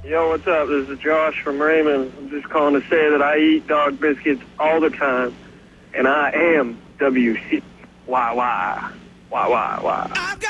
Yo, what's up? This is Josh from Raymond. I'm just calling to say that I eat dog biscuits all the time, and I am WCYY. Why?